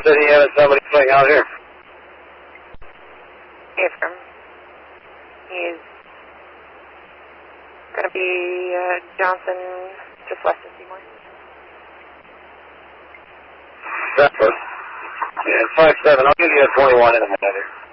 Said he had somebody swing out here. Affirm. He's going to be Johnson, just west of Seymour. That's good. Yeah, 5-7. I'll give you a 21 in a minute.